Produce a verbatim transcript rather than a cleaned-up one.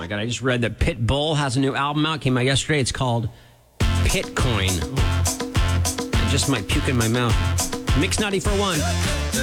God, I just read that Pitbull has a new album out. Came out yesterday. It's called Pitcoin. I just might puke in my mouth. Mix ninety for one.